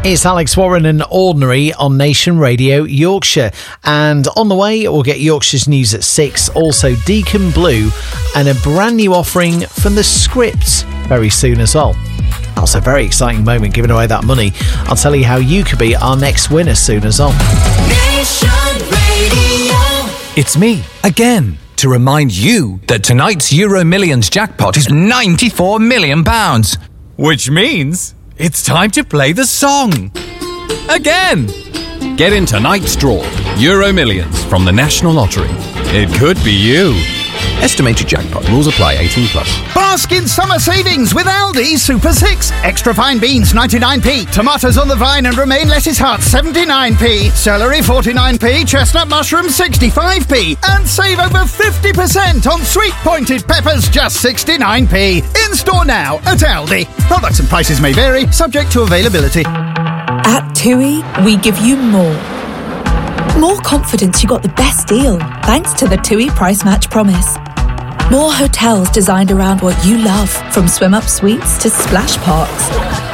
It's Alex Warren and Ordinary on Nation Radio Yorkshire. And on the way, we'll get Yorkshire's news at 6. Also, Deacon Blue and a brand new offering from The Script very soon as well. That's a very exciting moment, giving away that money. I'll tell you how you could be our next winner soon as well. Nation Radio. It's me, again, to remind you that tonight's Euro Millions jackpot is £94 million. Which means it's time to play the song. Again. Get in tonight's draw. Euro Millions from the National Lottery. It could be you. Estimated jackpot. Rules apply. 18+. Bask in summer savings with Aldi Super 6. Extra fine beans 99p. Tomatoes on the vine and romaine lettuce hearts 79p. Celery 49p. Chestnut mushrooms 65p. And save over 50% on sweet pointed peppers just 69p. In store now at Aldi. Products and prices may vary, subject to availability. At TUI, we give you more. More confidence you got the best deal, thanks to the TUI Price Match Promise. More hotels designed around what you love, from swim-up suites to splash parks.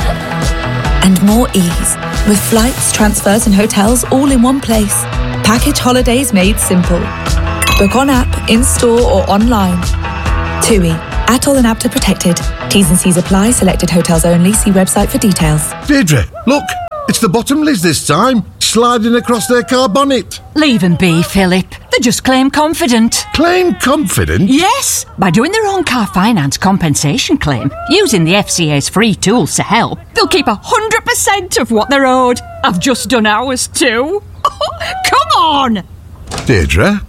And more ease, with flights, transfers and hotels all in one place. Package holidays made simple. Book on app, in-store or online. TUI. ATOL and APTA protected. T's and C's apply. Selected hotels only. See website for details. Deirdre, look. It's the Bottomleys this time, sliding across their car bonnet. Leave them be, Philip. They're just claim confident. Claim confident? Yes, by doing their own car finance compensation claim, using the FCA's free tools to help, they'll keep 100% of what they're owed. I've just done ours too. Come on! Deirdre?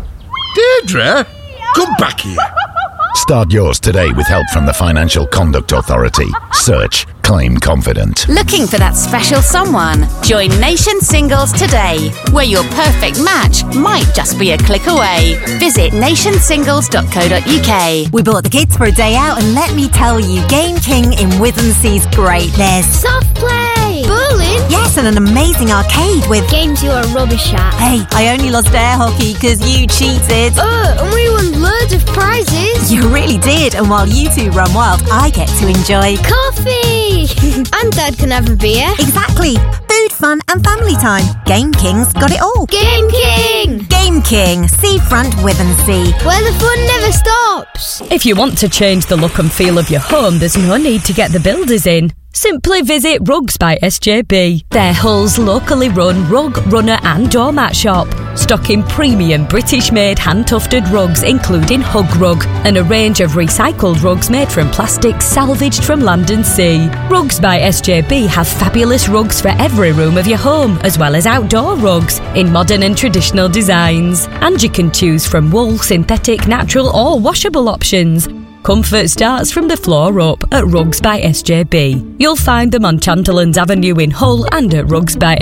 Deirdre? Come back here. Start yours today with help from the Financial Conduct Authority. Search Claim Confident. Looking for that special someone? Join Nation Singles today, where your perfect match might just be a click away. Visit nationsingles.co.uk. We bought the kids for a day out, and let me tell you, Game King in Withensea's great. There's soft play, bowling, yes, and an amazing arcade with games you are rubbish at. Hey, I only lost air hockey because you cheated. And we won loads of prizes. You really did, and while you two run wild, I get to enjoy coffee. And Dad can have a beer. Exactly. Food, fun and family time. Game King's got it all. Game King. Game King, Seafront Withensea, where the fun never stops. If you want to change the look and feel of your home, there's no need to get the builders in. Simply visit Rugs by SJB. They're Hull's locally run rug, runner and doormat shop, stocking premium British-made hand-tufted rugs including Hug Rug and a range of recycled rugs made from plastics salvaged from land and sea. Rugs by SJB have fabulous rugs for every room of your home, as well as outdoor rugs in modern and traditional designs. And you can choose from wool, synthetic, natural or washable options. Comfort starts from the floor up at Rugs by SJB. You'll find them on Chanterlands Avenue in Hull and at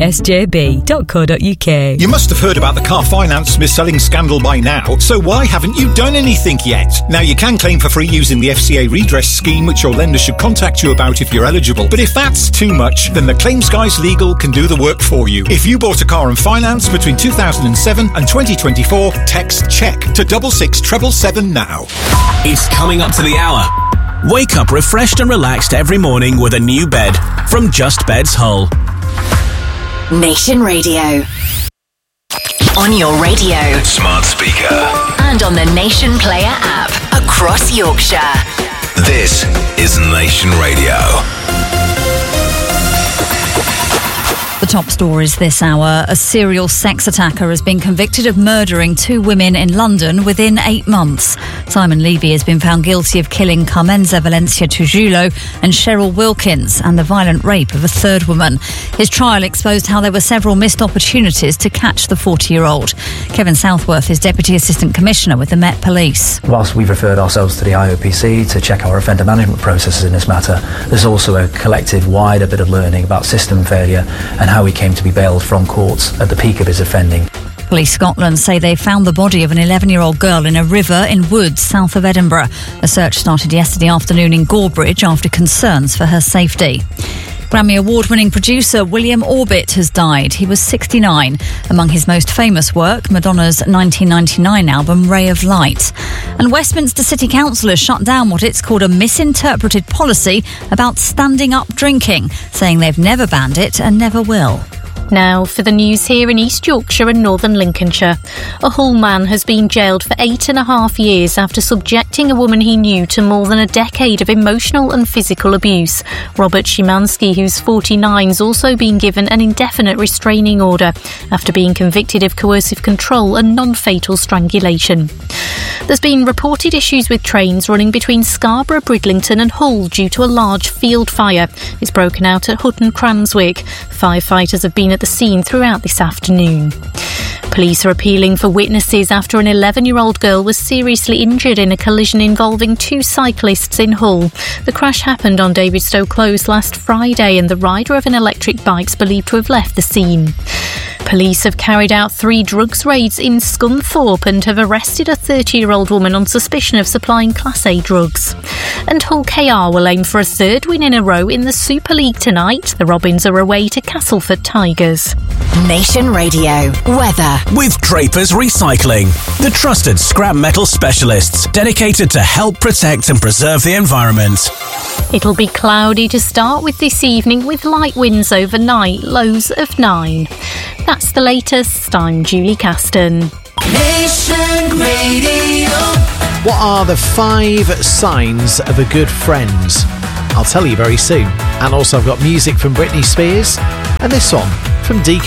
rugsbysjb.co.uk. You must have heard about the car finance mis-selling scandal by now, so why haven't you done anything yet? Now you can claim for free using the FCA redress scheme, which your lender should contact you about if you're eligible. But if that's too much, then the Claims Guys Legal can do the work for you. If you bought a car on finance between 2007 and 2024, text CHECK to 66777 now. It's coming up to the hour. Wake up refreshed and relaxed every morning with a new bed from Just Beds Hull. Nation Radio. On your radio, smart speaker, and on the Nation Player app across Yorkshire. This is Nation Radio. The top stories this hour. A serial sex attacker has been convicted of murdering 2 women in London within 8 months. Simon Levy has been found guilty of killing Carmenza Valencia Tujulo and Cheryl Wilkins and the violent rape of a 3rd woman. His trial exposed how there were several missed opportunities to catch the 40-year-old. Kevin Southworth is Deputy Assistant Commissioner with the Met Police. Whilst we've referred ourselves to the IOPC to check our offender management processes in this matter, there's also a collective wider bit of learning about system failure and how he came to be bailed from courts at the peak of his offending. Police Scotland say they found the body of an 11-year-old girl in a river in Woods, south of Edinburgh. A search started yesterday afternoon in Gorebridge after concerns for her safety. Grammy Award-winning producer William Orbit has died. He was 69. Among his most famous work, Madonna's 1999 album Ray of Light. And Westminster City Council has shut down what it's called a misinterpreted policy about standing up drinking, saying they've never banned it and never will. Now for the news here in East Yorkshire and Northern Lincolnshire. A Hull man has been jailed for 8.5 years after subjecting a woman he knew to more than a decade of emotional and physical abuse. Robert Szymanski, who's 49, has also been given an indefinite restraining order after being convicted of coercive control and non-fatal strangulation. There's been reported issues with trains running between Scarborough, Bridlington and Hull due to a large field fire. It's broken out at Hutton Cranswick. Firefighters have been at the scene throughout this afternoon. Police are appealing for witnesses after an 11-year-old girl was seriously injured in a collision involving two cyclists in Hull. The crash happened on Davidstow Close last Friday and the rider of an electric bike is believed to have left the scene. Police have carried out 3 drugs raids in Scunthorpe and have arrested a 30-year-old woman on suspicion of supplying Class A drugs. And Hull KR will aim for a 3rd win in a row in the Super League tonight. The Robins are away to Castleford Tigers. Nation Radio weather. With Drapers Recycling, the trusted scrap metal specialists dedicated to help protect and preserve the environment. It'll be cloudy to start with this evening with light winds overnight, lows of 9. That's the latest. I'm Julie Caston. Nation Radio. What are the 5 signs of a good friend? I'll tell you very soon. And also I've got music from Britney Spears and this one from Deacon